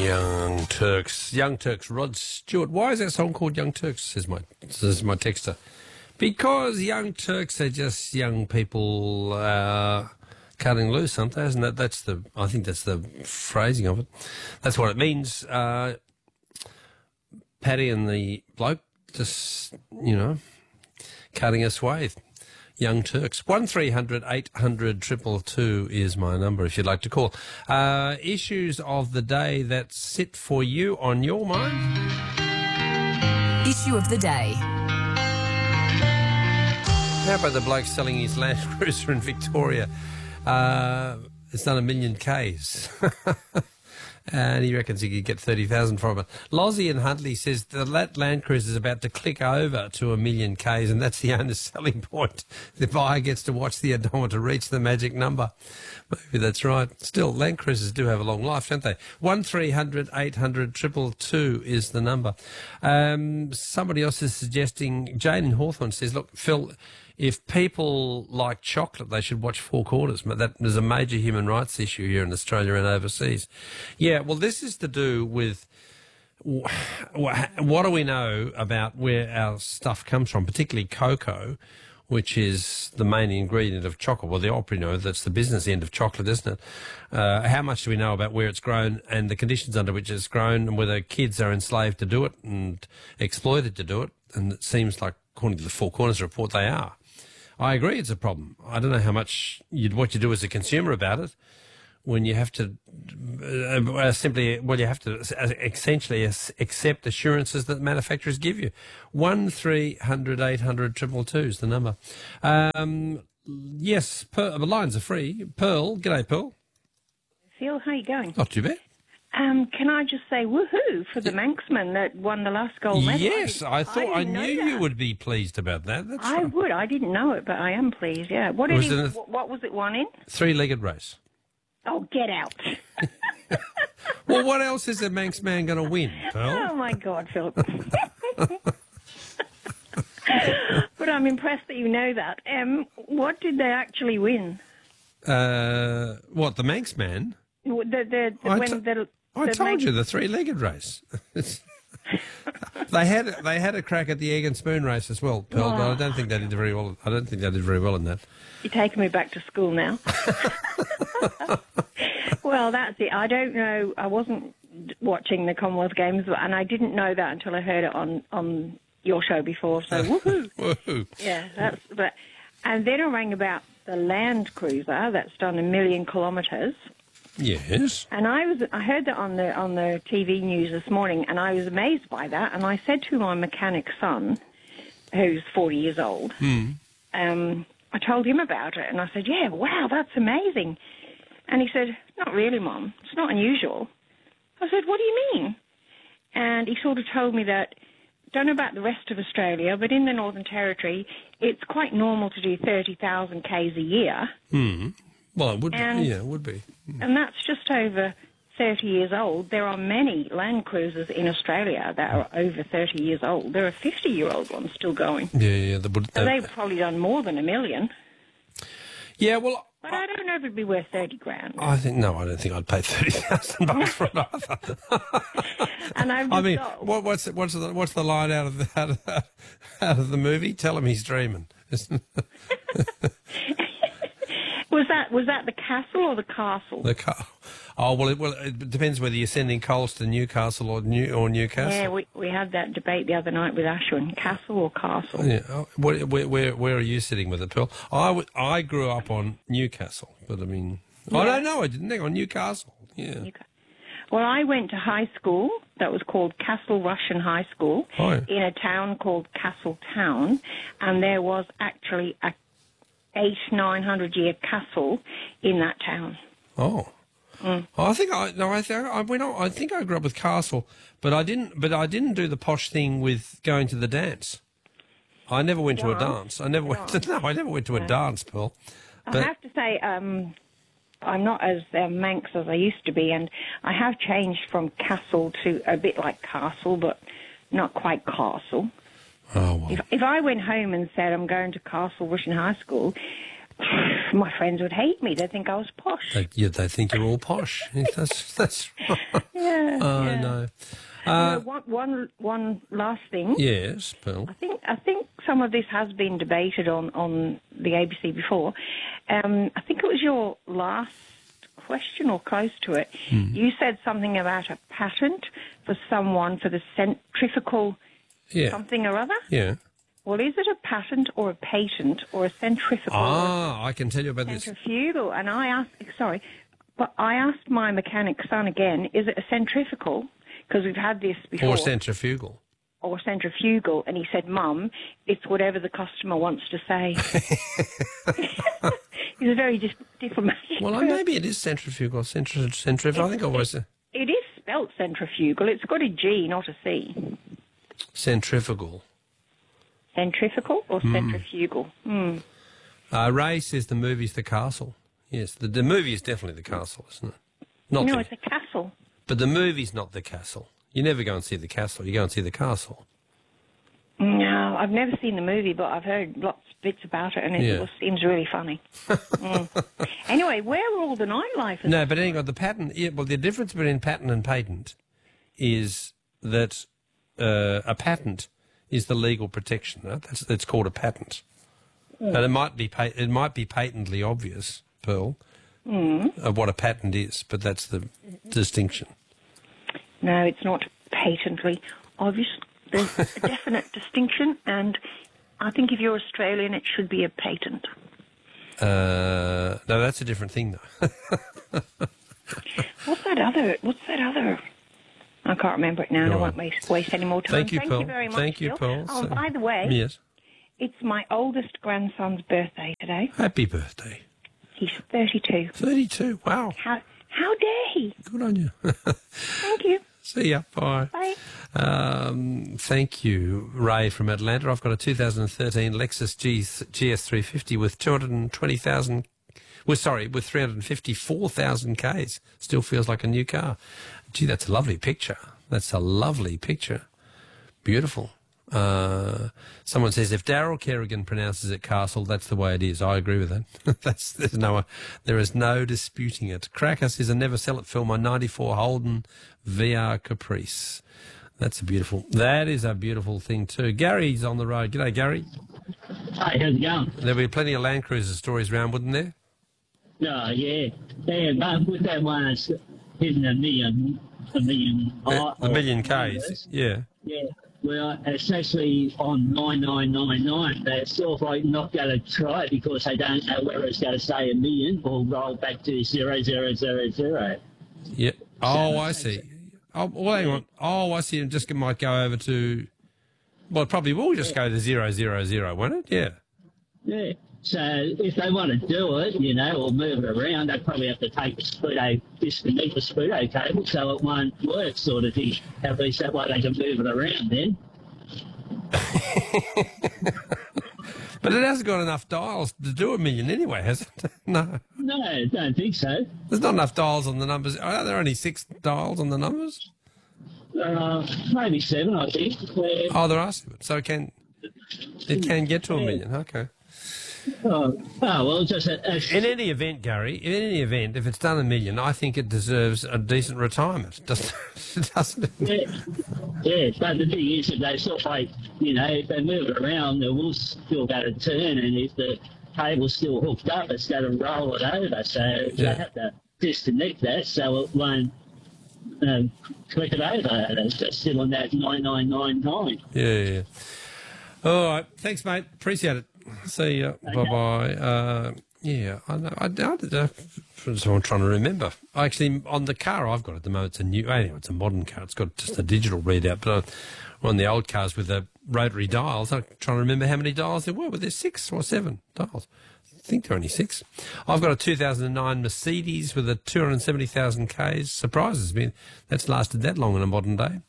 Young Turks. Young Turks. Rod Stewart. Why is that song called Young Turks, says my texter. Because Young Turks are just young people cutting loose, aren't they? Isn't that? I think that's the phrasing of it. That's what it means. Paddy and the bloke just, cutting a swathe. Young Turks. 1300 800 222 is my number if you'd like to call. Issues of the day that sit for you on your mind. Issue of the day. How about the bloke selling his Land Cruiser in Victoria? It's done 1 million Ks. And he reckons he could get 30,000 from it. Lozzie in Huntley says that Land Cruiser is about to click over to 1 million Ks, and that's the owner's selling point. The buyer gets to watch the odometer reach the magic number. Maybe that's right. Still, Land Cruisers do have a long life, don't they? 1300 800 222 is the number. Somebody else is suggesting, Jane in Hawthorne says, look, Phil, if people like chocolate, they should watch Four Quarters. That is a major human rights issue here in Australia and overseas. Yeah, well, this is to do with what do we know about where our stuff comes from, particularly cocoa, which is the main ingredient of chocolate. Well, the opera, that's the business end of chocolate, isn't it? How much do we know about where it's grown and the conditions under which it's grown, and whether kids are enslaved to do it and exploited to do it? And it seems like, according to the Four Corners report, they are. I agree it's a problem. I don't know how much what you do as a consumer about it when you have to you have to essentially accept assurances that manufacturers give you. 1300 800 222 is the number. Yes, the lines are free. Pearl, g'day, Pearl. Phil, how you going? Not too bad. Can I just say woohoo for the Manxman that won the last gold medal? Yes, I knew you would be pleased about that. That's I right. would. I didn't know it, but I am pleased, yeah. What was it won in? Three-legged race. Oh, get out. Well, what else is a Manx man going to win, Pearl? Oh, my God, Phil. But I'm impressed that you know that. What did they actually win? What, the Manx man? I told you, the three-legged race. They had a crack at the egg and spoon race as well, Pearl, but I don't think they did very well. I don't think they did very well in that. You're taking me back to school now. Well, that's it. I don't know. I wasn't watching the Commonwealth Games, and I didn't know that until I heard it on your show before. So woohoo! Woohoo! Yeah, and then I rang about the Land Cruiser that's done 1 million kilometres. Yes. And I heard that on the TV news this morning, and I was amazed by that. And I said to my mechanic son, who's 40 years old, I told him about it, and I said, "Yeah, wow, that's amazing." And he said, "Not really, Mum. It's not unusual." I said, "What do you mean?" And he sort of told me that, don't know about the rest of Australia, but in the Northern Territory, it's quite normal to do 30,000 Ks a year. Hmm. Well, it would be. Yeah, it would be. And that's just over 30 years old. There are many Land Cruisers in Australia that are over 30 years old. There are 50-year-old ones still going. Yeah. So they've probably done more than 1 million. Yeah, well... But I don't know if it'd be worth 30 grand. I don't think I'd pay $30,000 for it either. And I mean, what's the line out of the movie? Tell him he's dreaming. Was that the castle or the castle? It depends whether you're sending coals to Newcastle or Newcastle. Yeah, we had that debate the other night with Ashwin. Castle or castle? Yeah. Where are you sitting with it, Phil? I grew up on Newcastle, but I mean, yeah. I don't know. I didn't think on Newcastle. Yeah. Well, I went to high school that was called Castle Russian High School in a town called Castletown, and there was actually a 800-900 year castle in that town. Oh. I think I grew up with castle, but I didn't do the posh thing with going to the dance. I never went to a dance. I never went to a dance, Pearl. I have to say, I'm not as Manx as I used to be, and I have changed from castle to a bit like castle, but not quite castle. Oh, well. If I went home and said I'm going to Castle Russian High School, my friends would hate me. They'd think I was posh. They think you're all posh. That's right. Yeah. Oh, yeah. no. One last thing. Yes, Pearl. I think some of this has been debated on the ABC before. I think it was your last question or close to it. You said something about a patent for someone for the centrifugal something or other. Yeah. Well, is it a patent or a patent or a centrifugal? Ah, I can tell you about this. Centrifugal. And I asked my mechanic son again, is it a centrifugal? Because we've had this before. Or centrifugal. Or centrifugal. And he said, Mum, it's whatever the customer wants to say. He's a very diplomatic. Well, maybe it is centrifugal. Centrifugal. I think it was. It is spelt centrifugal. It's got a G, not a C. Centrifugal. Centrifugal or centrifugal? Ray says the movie's The Castle. Yes, the movie is definitely The Castle, isn't it? No, it's a castle. But the movie's not The Castle. You never go and see The Castle. You go and see The Castle. No, I've never seen the movie, but I've heard lots of bits about it, and it seems really funny. Anyway, where were all the nightlife? No, but anyway, the patent. Yeah, well, the difference between patent and patent is that a patent is the legal protection. Right? That's called a patent, and it might be patently obvious, Pearl, of what a patent is, but that's the distinction. No, it's not patently obvious. There's a definite distinction, and I think if you're Australian, it should be a patent. No, that's a different thing, though. What's that other? I can't remember it now, and I won't waste any more time. Thank you, Pearl. You very much. Thank you, Pearl. Oh, by the way, yes, it's my oldest grandson's birthday today. Happy birthday. He's 32. 32, wow. How dare he? Good on you. Thank you. See ya. Bye. Bye. Thank you, Ray from Atlanta. I've got a 2013 Lexus GS350 with 220,000. With 354,000 Ks. Still feels like a new car. Gee, that's a lovely picture. Beautiful. Someone says, if Daryl Kerrigan pronounces it Castle, that's the way it is. I agree with that. There is no disputing it. Cracker says, a never sell it film on 94 Holden VR Caprice. That is a beautiful thing too. Gary's on the road. G'day, Gary. Hi, how's it going? There'll be plenty of Land Cruiser stories around, wouldn't there? Oh, yeah. But with that one, it's hitting a million. A million Ks, yeah. Yeah. Well, it's actually on 9999. They're sort of like not going to try it because they don't know whether it's going to say a million or roll back to 0000. Yeah. Oh, I see. Oh, well, hang on. Oh, I see. It might go over to. Well, it probably will just go to 000, won't it? Yeah. Yeah. So if they want to do it, or move it around, they probably have to take disconnect the Spudo cable so it won't work, sort of thing. At least that way they can move it around then. But it hasn't got enough dials to do a million anyway, has it? No. No, I don't think so. There's not enough dials on the numbers. Are there only 6 dials on the numbers? Maybe 7, I think. Oh, there are 7. So it can get to a million. Okay. Well, just in any event, Gary. If it's done a million, I think it deserves a decent retirement. Doesn't it? Yeah. But the thing is, that they sort of like, if they move it around, it will still go to turn, and if the cable's still hooked up, it's going to roll it over. So they have to disconnect that so it won't click it over. It's just still on that 9999. Yeah. All right. Thanks, mate. Appreciate it. See ya. Okay. Bye-bye. Yeah, I know. I'm trying to remember. Actually, on the car I've got at the moment, it's a modern car. It's got just a digital readout. But on the old cars with the rotary dials, I'm trying to remember how many dials there were. Were there 6 or 7 dials? I think there are only 6. I've got a 2009 Mercedes with a 270,000 Ks. Surprises me. That's lasted that long in a modern day.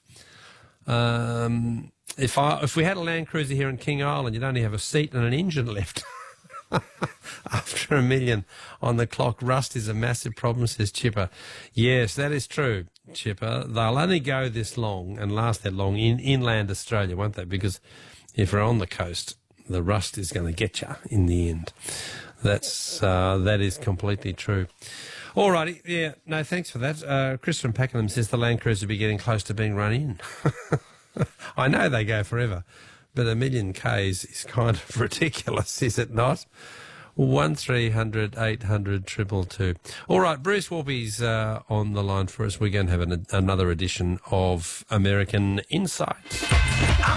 If we had a Land Cruiser here in King Island, you'd only have a seat and an engine left. After a million on the clock, rust is a massive problem, says Chipper. Yes, that is true, Chipper. They'll only go this long and last that long in inland Australia, won't they? Because if we're on the coast, the rust is going to get you in the end. That is completely true. All righty, yeah, no, thanks for that. Chris from Pakenham says the Land Cruiser will be getting close to being run in. I know they go forever, but 1 million Ks is kind of ridiculous, is it not? 1300 800 222. All right, Bruce Warby's on the line for us. We're going to have another edition of American Insight.